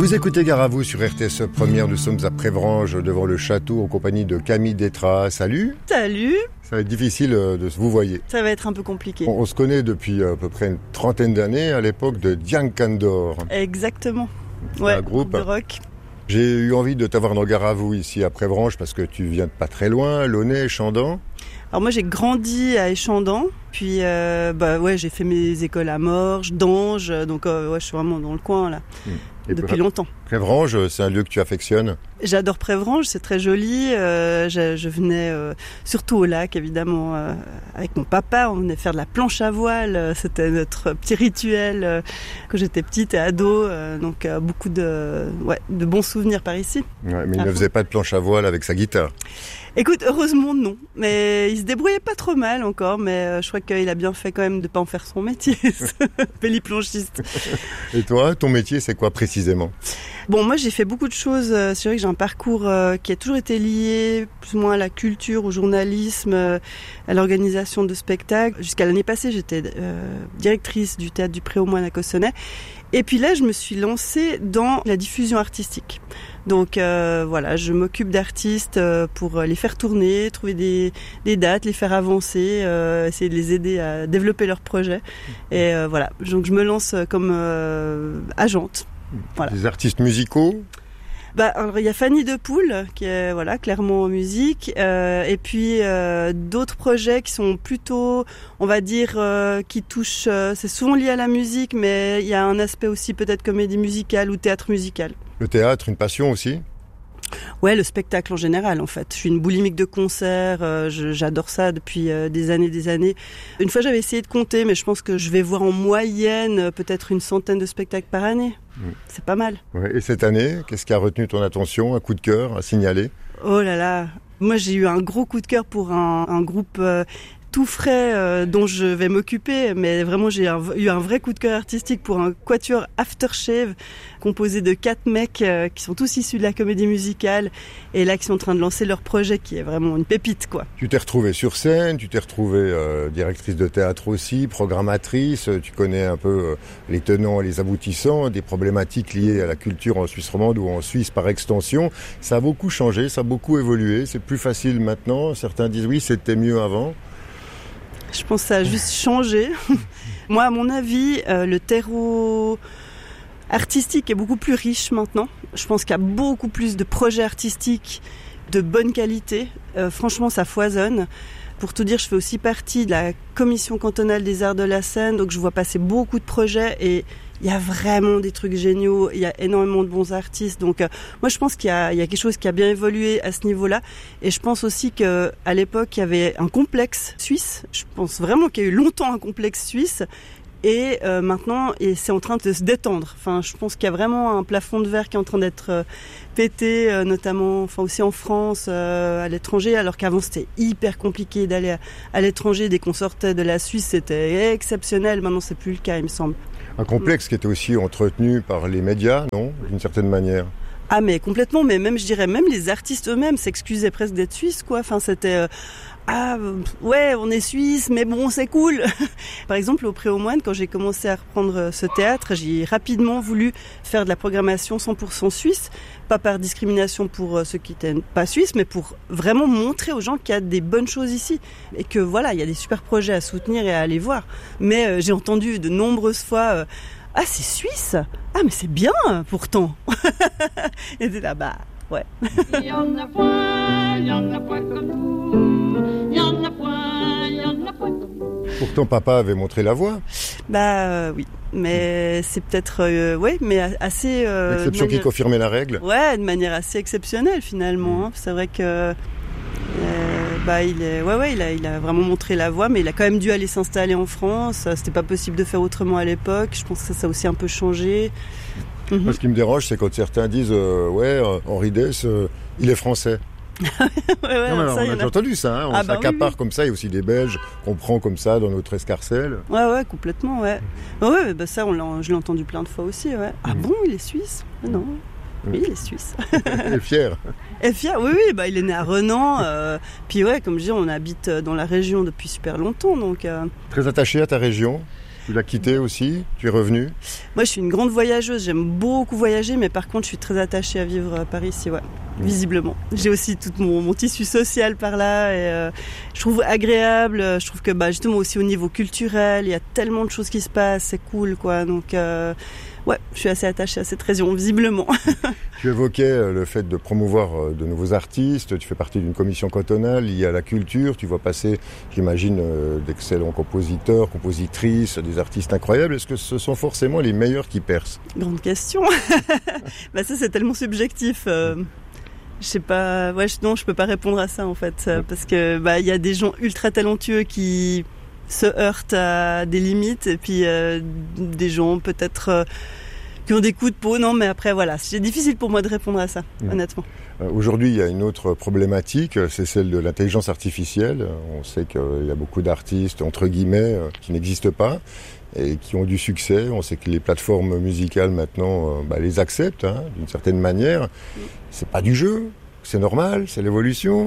Vous écoutez Gare à vous sur RTS Première, nous sommes à Prévranges devant le château en compagnie de Camille Détraz. Salut. Salut. Ça va être difficile de se vous voyez. Ça va être un peu compliqué. On se connaît depuis à peu près une trentaine d'années à l'époque de Diankandor. Exactement. C'était ouais, un groupe de rock. J'ai eu envie de t'avoir dans Gare à vous ici à Prévranges parce que tu viens de pas très loin, Launay, Chandan. Alors moi j'ai grandi à Échandan, puis j'ai fait mes écoles à Morges, Danges, donc je suis vraiment dans le coin là. Et depuis longtemps. Prévranges, c'est un lieu que tu affectionnes? J'adore Prévranges, c'est très joli. Je venais surtout au lac, évidemment, avec mon papa. On venait faire de la planche à voile. C'était notre petit rituel quand j'étais petite et ado. Donc beaucoup de bons souvenirs par ici. Ouais, mais il ne faisait pas de planche à voile avec sa guitare. Écoute, heureusement non. Mais il se débrouillait pas trop mal encore. Mais je crois qu'il a bien fait quand même de pas en faire son métier, péliplanchiste. Et toi, ton métier, c'est quoi précisément? Bon, moi j'ai fait beaucoup de choses. C'est vrai que j'ai un parcours qui a toujours été lié plus ou moins à la culture, au journalisme, à l'organisation de spectacles. Jusqu'à l'année passée, j'étais directrice du théâtre du Pré aux Moines à Cossonay. Et puis là, je me suis lancée dans la diffusion artistique. Donc je m'occupe d'artistes pour les faire tourner, trouver des dates, les faire avancer, essayer de les aider à développer leurs projets. Et donc je me lance comme agente. Voilà. Des artistes musicaux? Alors il y a Fanny Depoule qui est clairement en musique et puis d'autres projets qui sont plutôt, on va dire, qui touchent, c'est souvent lié à la musique, mais il y a un aspect aussi peut-être comédie musicale ou théâtre musical. Le théâtre, une passion aussi? Ouais, le spectacle en général, en fait. Je suis une boulimique de concerts, j'adore ça depuis des années. Une fois, j'avais essayé de compter, mais je pense que je vais voir en moyenne peut-être une centaine de spectacles par année. C'est pas mal. Ouais, et cette année, qu'est-ce qui a retenu ton attention? Un coup de cœur à signaler? Oh là là, moi j'ai eu un gros coup de cœur pour un groupe tout frais dont je vais m'occuper, mais vraiment j'ai eu un vrai coup de cœur artistique pour un quatuor Aftershave composé de 4 mecs qui sont tous issus de la comédie musicale et là qui sont en train de lancer leur projet qui est vraiment une pépite quoi. Tu t'es retrouvée sur scène, tu t'es retrouvée directrice de théâtre aussi, programmatrice, tu connais un peu les tenants et les aboutissants des problématiques liées à la culture en Suisse romande ou en Suisse par extension. Ça a beaucoup changé, ça a beaucoup évolué, c'est plus facile maintenant, certains disent oui c'était mieux avant. Je pense que ça a juste changé. Moi, à mon avis, le terreau artistique est beaucoup plus riche maintenant. Je pense qu'il y a beaucoup plus de projets artistiques de bonne qualité. Franchement, ça foisonne. Pour tout dire, je fais aussi partie de la commission cantonale des arts de la scène, donc je vois passer beaucoup de projets et il y a vraiment des trucs géniaux, il y a énormément de bons artistes. Donc moi je pense qu'il y a quelque chose qui a bien évolué à ce niveau-là et je pense aussi qu'à l'époque il y avait un complexe suisse. Je pense vraiment qu'il y a eu longtemps un complexe suisse et maintenant c'est en train de se détendre. Enfin, je pense qu'il y a vraiment un plafond de verre qui est en train d'être pété, notamment aussi en France, à l'étranger, alors qu'avant c'était hyper compliqué d'aller à l'étranger. Dès qu'on sortait de la Suisse, c'était exceptionnel. Maintenant c'est plus le cas, il me semble. Un complexe qui était aussi entretenu par les médias, non? D'une certaine manière. Ah mais complètement, mais même je dirais même les artistes eux-mêmes s'excusaient presque d'être suisses quoi. Enfin c'était on est suisse, mais bon c'est cool. Par exemple au Pré aux Moines, quand j'ai commencé à reprendre ce théâtre, j'ai rapidement voulu faire de la programmation 100% suisse, pas par discrimination pour ceux qui n'étaient pas suisses, mais pour vraiment montrer aux gens qu'il y a des bonnes choses ici et que il y a des super projets à soutenir et à aller voir. Mais j'ai entendu de nombreuses fois ah c'est suisse, ah mais c'est bien pourtant. Et c'est là ouais. Il y en a point comme nous. Il y en a point comme nous. Pourtant papa avait montré la voie. Oui, mais c'est peut-être mais assez l'exception qui confirmait la règle. Ouais, de manière assez exceptionnelle finalement. C'est vrai que il a vraiment montré la voie, mais il a quand même dû aller s'installer en France. C'était pas possible de faire autrement à l'époque. Je pense que ça a aussi un peu changé. Moi, ce qui me dérange, c'est quand certains disent Henri Dess, il est français. On a déjà entendu ça, on s'accapare comme ça. Il y a aussi des Belges qu'on prend comme ça dans notre escarcelle. Ouais, complètement, ouais. Ça, je l'ai entendu plein de fois aussi, ouais. Ah bon, il est suisse? Non. Oui, il est suisse. Il est fier. Oui, il est né à Renan. Puis comme je dis, on habite dans la région depuis super longtemps. Donc, Très attaché à ta région? Tu l'as quitté aussi? Tu es revenue? Moi, je suis une grande voyageuse. J'aime beaucoup voyager, mais par contre, je suis très attachée à vivre à Paris ici, ouais. Visiblement. J'ai aussi tout mon tissu social par là et je trouve agréable. Je trouve que justement aussi au niveau culturel, il y a tellement de choses qui se passent, c'est cool, quoi. Donc ouais, je suis assez attachée à cette région, visiblement. Tu évoquais le fait de promouvoir de nouveaux artistes. Tu fais partie d'une commission cantonale liée à la culture. Tu vois passer, j'imagine, d'excellents compositeurs, compositrices, des artistes incroyables. Est-ce que ce sont forcément les meilleurs qui percent? Grande question. Ça, c'est tellement subjectif. Je sais pas, non, je peux pas répondre à ça en fait, parce que il y a des gens ultra talentueux qui se heurtent à des limites et puis des gens peut-être qui ont des coups de peau. Non, mais après voilà, c'est difficile pour moi de répondre à ça, honnêtement. Aujourd'hui, il y a une autre problématique, c'est celle de l'intelligence artificielle. On sait qu'il y a beaucoup d'artistes entre guillemets qui n'existent pas et qui ont du succès. On sait que les plateformes musicales maintenant les acceptent d'une certaine manière. C'est pas du jeu, c'est normal, c'est l'évolution.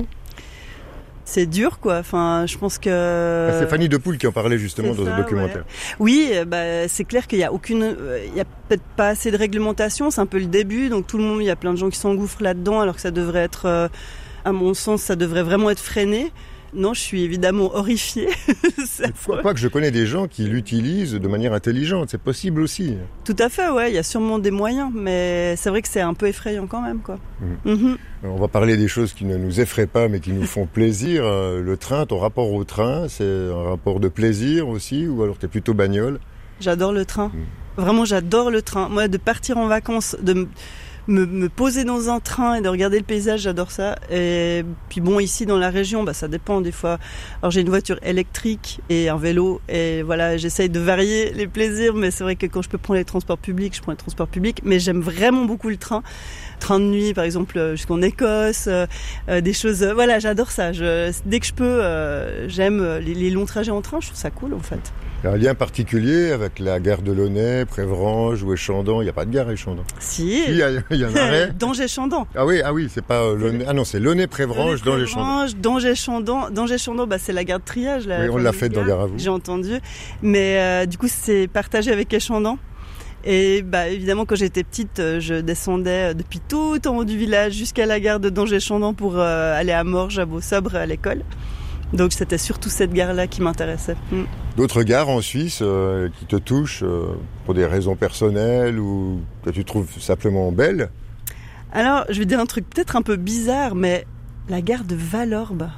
C'est dur, quoi. Enfin, je pense que... C'est Fanny Depoule qui en parlait justement dans un documentaire. Ouais. Oui, c'est clair qu'il y a il y a peut-être pas assez de réglementation. C'est un peu le début, donc tout le monde, il y a plein de gens qui s'engouffrent là-dedans, alors que ça devrait être, à mon sens, ça devrait vraiment être freiné. Non, je suis évidemment horrifiée. Pourquoi que je connais des gens qui l'utilisent de manière intelligente, c'est possible aussi. Tout à fait, ouais, il y a sûrement des moyens, mais c'est vrai que c'est un peu effrayant quand même, quoi. On va parler des choses qui ne nous effraient pas, mais qui nous font plaisir. Le train, ton rapport au train, c'est un rapport de plaisir aussi, ou alors t'es plutôt bagnole? J'adore le train. Vraiment, j'adore le train. Moi, de partir en vacances, de me poser dans un train et de regarder le paysage, j'adore ça. Et puis bon, ici dans la région, ça dépend des fois. Alors j'ai une voiture électrique et un vélo et voilà, j'essaye de varier les plaisirs, mais c'est vrai que quand je peux prendre les transports publics, je prends les transports publics, mais j'aime vraiment beaucoup le train. Train de nuit, par exemple, jusqu'en Écosse, des choses, voilà, j'adore ça. Dès que je peux, j'aime les longs trajets en train, je trouve ça cool en fait. Il y a un lien particulier avec la gare de Launay, Prévrange ou Échandon. Il n'y a pas de gare à Échandon. Si. Il y a un arrêt. Danger-Chandon. Ah oui, c'est pas Launay. Ah non, c'est Launay, Prévrange, Danger-Chandon. Danger-Chandon, c'est la gare de triage. Là, oui, on l'a fait dans Gare à vous. J'ai entendu. Mais du coup, c'est partagé avec Échandon. Et évidemment, quand j'étais petite, je descendais depuis tout en haut du village jusqu'à la gare de Danger-Chandon pour aller à Morges, à Beausobre, à l'école. Donc c'était surtout cette gare-là qui m'intéressait. D'autres gares en Suisse qui te touchent pour des raisons personnelles ou que tu trouves simplement belles? Alors, je vais dire un truc peut-être un peu bizarre, mais la gare de Valorbe,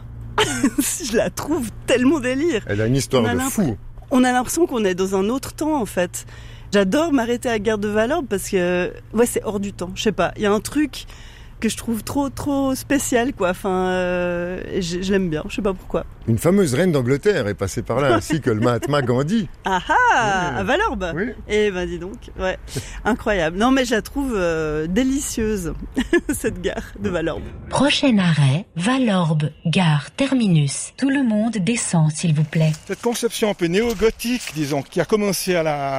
je la trouve tellement délire. Elle a une histoire de fou. On a l'impression qu'on est dans un autre temps en fait. J'adore m'arrêter à la gare de Valorbe parce que c'est hors du temps. Je sais pas, il y a un truc que je trouve trop spécial, quoi. Enfin, je l'aime bien, je sais pas pourquoi. Une fameuse reine d'Angleterre est passée par là, ainsi que le Mahatma Gandhi. Ah à Valorbe. Oui. Eh dis donc, ouais, incroyable. Non mais je la trouve délicieuse, cette gare de Valorbe. Prochain arrêt, Valorbe, gare terminus. Tout le monde descend, s'il vous plaît. Cette conception un peu néo-gothique, disons, qui a commencé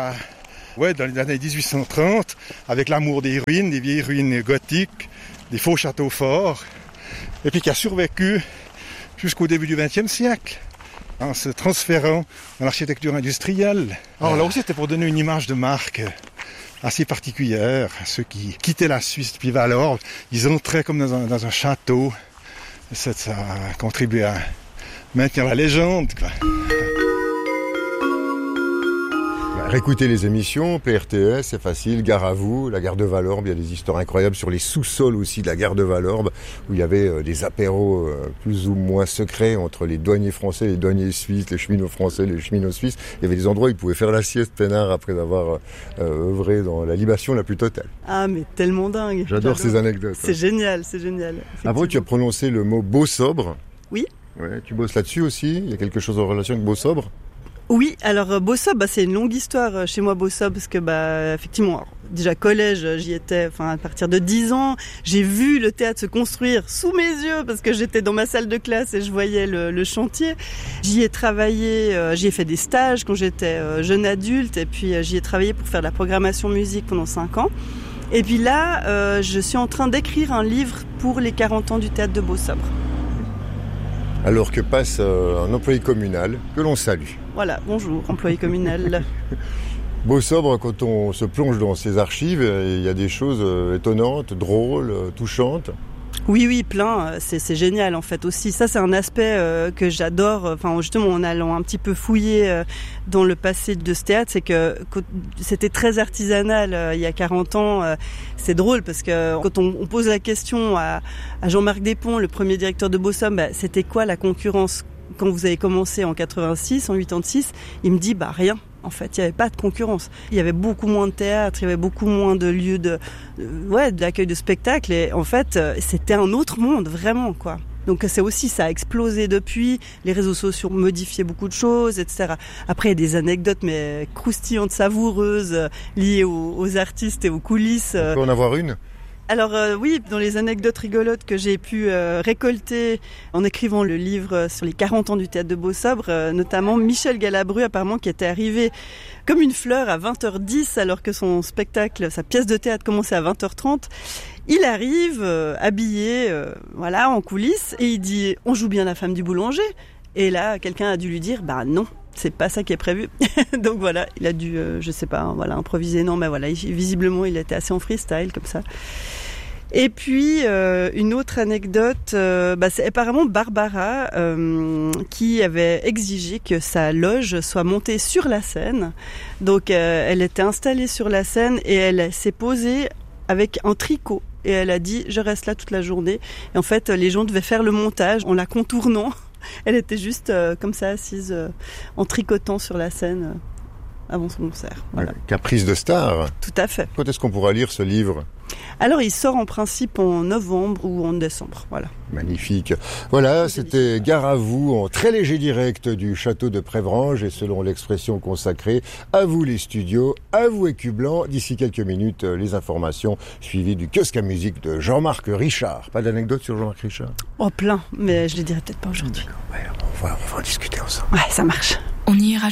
dans les années 1830, avec l'amour des ruines, des vieilles ruines gothiques, des faux châteaux forts, et puis qui a survécu jusqu'au début du XXe siècle, en se transférant dans l'architecture industrielle. Alors là aussi, c'était pour donner une image de marque assez particulière à ceux qui quittaient la Suisse depuis Valorbe. Ils entraient comme dans un château. Ça a contribué à maintenir la légende, quoi. Réécoutez les émissions, PRTS, c'est facile, Gare à vous, la gare de Valorbe, il y a des histoires incroyables sur les sous-sols aussi de la gare de Valorbe, où il y avait des apéros plus ou moins secrets entre les douaniers français, les douaniers suisses, les cheminots français, les cheminots suisses. Il y avait des endroits où ils pouvaient faire la sieste peinard après avoir œuvré dans la libation la plus totale. Ah mais tellement dingue. J'adore ces anecdotes. C'est génial, c'est génial. Après, tu as prononcé le mot beau-sobre. Oui. Ouais, tu bosses là-dessus aussi, il y a quelque chose en relation avec beau-sobre? Oui, alors Beausobre, c'est une longue histoire chez moi, Beausobre, parce que effectivement, alors, déjà collège, j'y étais, à partir de 10 ans, j'ai vu le théâtre se construire sous mes yeux, parce que j'étais dans ma salle de classe et je voyais le chantier. J'y ai travaillé, j'y ai fait des stages quand j'étais jeune adulte, et puis j'y ai travaillé pour faire de la programmation musique pendant 5 ans. Et puis là, je suis en train d'écrire un livre pour les 40 ans du théâtre de Beausobre. Alors que passe un employé communal que l'on salue. Voilà, bonjour, employé communal. Beausobre, quand on se plonge dans ses archives, il y a des choses étonnantes, drôles, touchantes. Oui, plein. C'est génial en fait aussi. Ça, c'est un aspect que j'adore. Enfin, justement, en allant un petit peu fouiller dans le passé de ce théâtre, c'est que c'était très artisanal il y a 40 ans. C'est drôle parce que quand on pose la question à Jean-Marc Despons, le premier directeur de Beausobre, c'était quoi la concurrence quand vous avez commencé en 86, en 86 ? Il me dit rien. En fait, il n'y avait pas de concurrence. Il y avait beaucoup moins de théâtre, il y avait beaucoup moins de lieux d'accueil de spectacles. Et en fait, c'était un autre monde, vraiment, quoi. Donc c'est aussi, ça a explosé depuis. Les réseaux sociaux ont modifié beaucoup de choses, etc. Après, il y a des anecdotes, mais croustillantes, savoureuses, liées aux artistes et aux coulisses. On peut en avoir une ? Alors oui, dans les anecdotes rigolotes que j'ai pu récolter en écrivant le livre sur les 40 ans du théâtre de Beausobre, notamment Michel Galabru, apparemment, qui était arrivé comme une fleur à 20h10 alors que son spectacle, sa pièce de théâtre commençait à 20h30. Il arrive habillé, en coulisses, et il dit « On joue bien la femme du boulanger ?» Et là, quelqu'un a dû lui dire « non. C'est pas ça qui est prévu. » Donc voilà, il a dû, improviser. Non, mais voilà, visiblement, il était assez en freestyle comme ça. Et puis, une autre anecdote, c'est apparemment Barbara qui avait exigé que sa loge soit montée sur la scène. Donc, elle était installée sur la scène et elle s'est posée avec un tricot. Et elle a dit « Je reste là toute la journée. » Et en fait, les gens devaient faire le montage en la contournant. Elle était juste comme ça, assise en tricotant sur la scène avant son concert. Voilà. Caprice de star. Tout à fait. Quand est-ce qu'on pourra lire ce livre ? Alors, il sort en principe en novembre ou en décembre. Voilà. Magnifique. Voilà, c'était Gare à vous en très léger direct du château de Prévranges et selon l'expression consacrée, à vous les studios, à vous Écublanc. D'ici quelques minutes, les informations suivies du kiosque à musique de Jean-Marc Richard. Pas d'anecdote sur Jean-Marc Richard ? Oh, plein, mais je les dirai peut-être pas aujourd'hui. Ouais, on va en discuter ensemble. Ouais, ça marche. On y ira